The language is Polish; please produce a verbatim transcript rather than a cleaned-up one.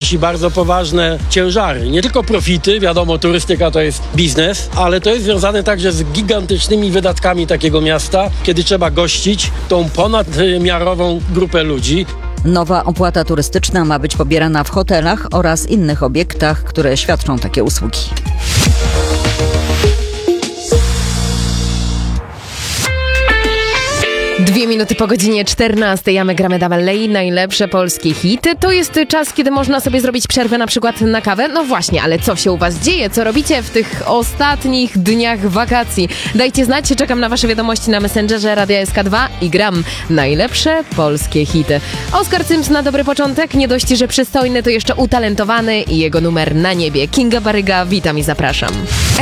przynosi bardzo poważne ciężary. Nie tylko profity, wiadomo, turystyka to jest biznes, ale to jest związane także z gigantycznymi wydatkami takiego miasta, kiedy trzeba gościć tą ponadmiarową grupę ludzi. Nowa opłata turystyczna ma być pobierana w hotelach oraz innych obiektach, które świadczą takie usługi. Dwie minuty po godzinie czternastej, a my gramy dalej najlepsze polskie hity. To jest czas, kiedy można sobie zrobić przerwę na przykład na kawę. No właśnie, ale co się u was dzieje? Co robicie w tych ostatnich dniach wakacji? Dajcie znać, czekam na wasze wiadomości na Messengerze Radia S K dwa i gram najlepsze polskie hity. Oskar Cyms na dobry początek, nie dość, że przystojny, to jeszcze utalentowany i jego numer na niebie. Kinga Baryga, witam i zapraszam.